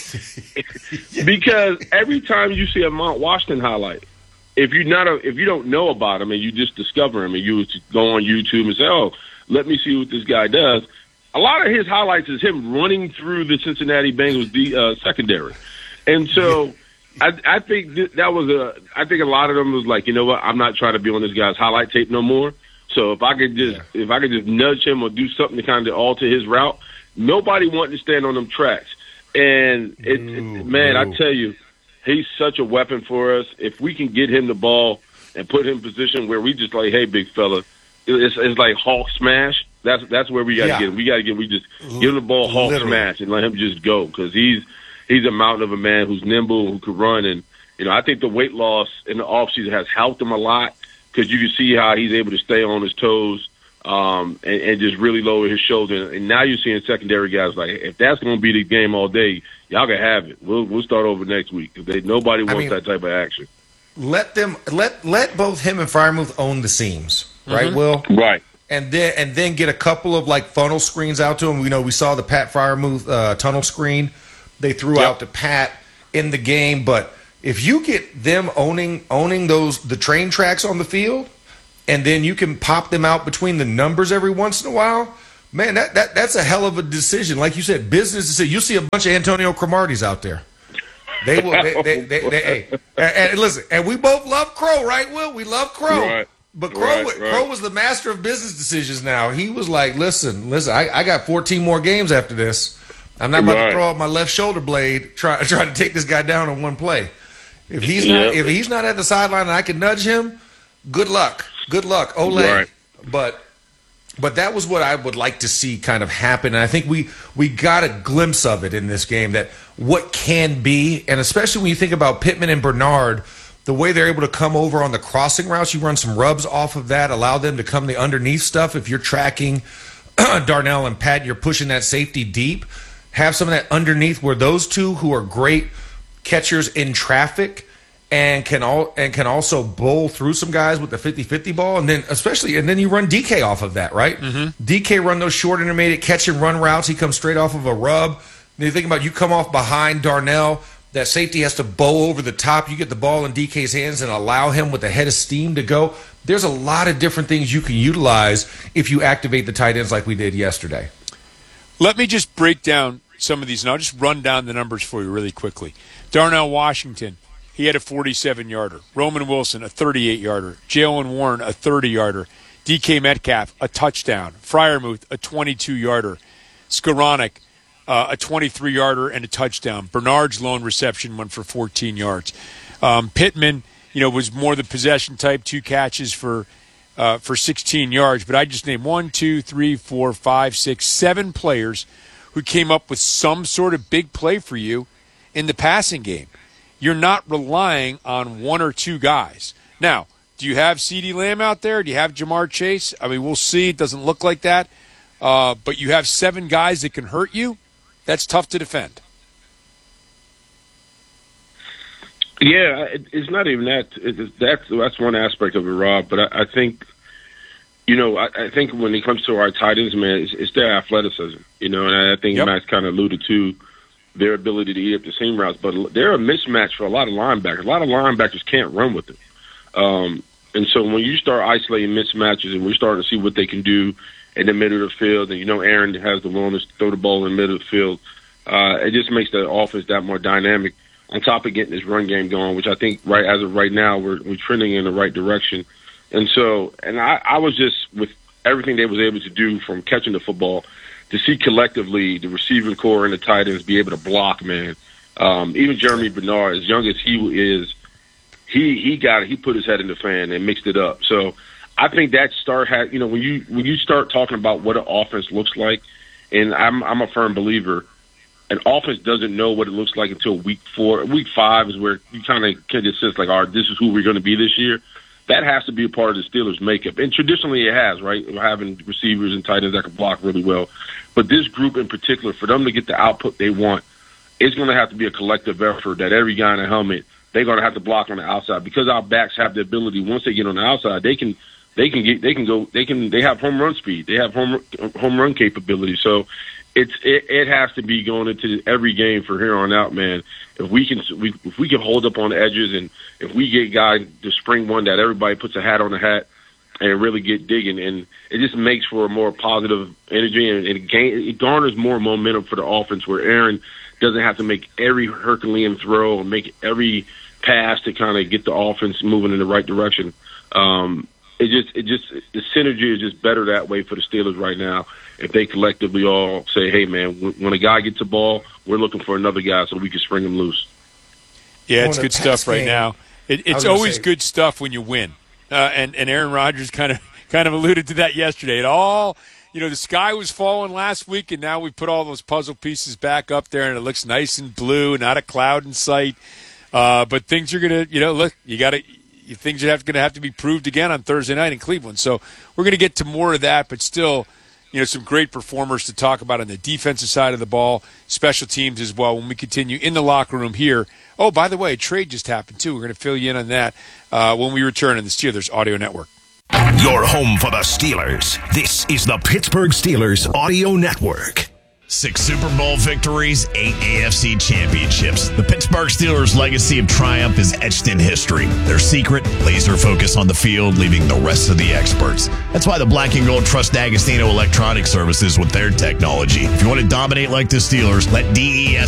S3: because every time you see a Mount Washington highlight, if you don't know about him and you just discover him and you go on YouTube and say, "Oh, let me see what this guy does," a lot of his highlights is him running through the Cincinnati Bengals secondary, and so. I think I think a lot of them was like, you know what, I'm not trying to be on this guy's highlight tape no more. So if I could just nudge him or do something to kind of alter his route, nobody wanted to stand on them tracks. And I tell you, he's such a weapon for us. If we can get him the ball and put him in a position where we just like, hey, big fella, it's like Hulk smash. That's where we got to get him. We just give him the ball, Hulk smash, and let him just go, because he's a mountain of a man who's nimble, who can run. And, I think the weight loss in the offseason has helped him a lot, because you can see how he's able to stay on his toes and just really lower his shoulder. And now you're seeing secondary guys like, if that's going to be the game all day, y'all can have it. We'll start over next week. Nobody wants that type of action.
S2: Let both him and Freiermuth own the seams, right, Will?
S3: Right.
S2: And then get a couple of like funnel screens out to him. We saw the Pat Freiermuth tunnel screen they threw out to Pat in the game. But if you get them owning the train tracks on the field, and then you can pop them out between the numbers every once in a while, man, that's a hell of a decision. Like you said, business decision. You see a bunch of Antonio Cromarties out there. They will. Hey, and listen, and we both love Crow, right, Will? We love Crow.
S3: Right.
S2: But Crow was the master of business decisions now. He was like, listen, I got 14 more games after this. I'm not about to throw out my left shoulder blade try to take this guy down in one play. If he's not at the sideline and I can nudge him, good luck. Ole.
S3: Right.
S2: But that was what I would like to see kind of happen. And I think we got a glimpse of it in this game, that what can be, and especially when you think about Pittman and Bernard, the way they're able to come over on the crossing routes, you run some rubs off of that, allow them to come the underneath stuff. If you're tracking Darnell and Pat, you're pushing that safety deep. Have some of that underneath where those two, who are great catchers in traffic and can also bowl through some guys with the 50-50 ball, and then you run DK off of that, right? Mm-hmm. DK run those short intermediate catch and run routes. He comes straight off of a rub. Then you think about, you come off behind Darnell. That safety has to bow over the top. You get the ball in DK's hands and allow him with a head of steam to go. There's a lot of different things you can utilize if you activate the tight ends like we did yesterday.
S4: Let me just break down some of these, and I'll just run down the numbers for you really quickly. Darnell Washington, he had a 47-yarder. Roman Wilson, a 38-yarder. Jalen Warren, a 30-yarder. DK Metcalf, a touchdown. Freiermuth, a 22-yarder. Skoranek, a 23-yarder and a touchdown. Bernard's lone reception went for 14 yards. Pittman, was more the possession type, 2 catches for 16 yards. But I just named 1, 2, 3, 4, 5, 6, 7 players who came up with some sort of big play for you in the passing game. You're not relying on 1 or 2 guys. Now, do you have CeeDee Lamb out there? Do you have Jamar Chase? I mean, we'll see. It doesn't look like that. But you have 7 guys that can hurt you. That's tough to defend.
S3: Yeah, it's not even that. That's one aspect of it, Rob. But I think, I think when it comes to our tight ends, man, it's their athleticism. And I think Max kind of alluded to their ability to eat up the seam routes. But they're a mismatch for a lot of linebackers. A lot of linebackers can't run with it. And so when you start isolating mismatches and we're starting to see what they can do in the middle of the field, and Aaron has the willingness to throw the ball in the middle of the field, it just makes the offense that more dynamic, on top of getting this run game going, which I think as of right now we're trending in the right direction. And so, I was just, with everything they was able to do from catching the football, to see collectively the receiving core and the tight ends be able to block, man. Even Jeremy Bernard, as young as he is, he put his head in the fan and mixed it up. So I think that when you start talking about what an offense looks like, and I'm a firm believer, an offense doesn't know what it looks like until week 4. Week 5 is where you kind of get a sense like, all right, this is who we're going to be this year. That has to be a part of the Steelers' makeup. And traditionally it has, right? Having receivers and tight ends that can block really well. But this group in particular, for them to get the output they want, it's going to have to be a collective effort that every guy in a helmet, they're going to have to block on the outside, because our backs have the ability, once they get on the outside, they have home run speed. They have home run capability. So it has to be going into every game from here on out, man. If we can hold up on the edges, and if we get guys to spring one that everybody puts a hat on the hat and really get digging, and it just makes for a more positive energy, and it garners more momentum for the offense, where Aaron doesn't have to make every Herculean throw and make every pass to kind of get the offense moving in the right direction. The synergy is just better that way for the Steelers right now. If they collectively all say, hey, man, when a guy gets a ball, we're looking for another guy so we can spring him loose.
S4: Yeah, it's good stuff right now. It's always good stuff when you win. and Aaron Rodgers kind of alluded to that yesterday. It all, the sky was falling last week, and now we put all those puzzle pieces back up there, and it looks nice and blue, not a cloud in sight. But things are going to, look, things are going to have to be proved again on Thursday night in Cleveland. So we're going to get to more of that, but still, some great performers to talk about on the defensive side of the ball, special teams as well when we continue in the locker room here. Oh, by the way, a trade just happened, too. We're going to fill you in on that when we return on the Steelers Audio Network.
S5: Your home for the Steelers. This is the Pittsburgh Steelers Audio Network.
S6: 6 Super Bowl victories, 8 AFC championships. The Pittsburgh Steelers' legacy of triumph is etched in history. Their secret, laser focus on the field, leaving the rest of the experts. That's why the Black and Gold trust D'Agostino Electronic Services with their technology. If you want to dominate like the Steelers, let DES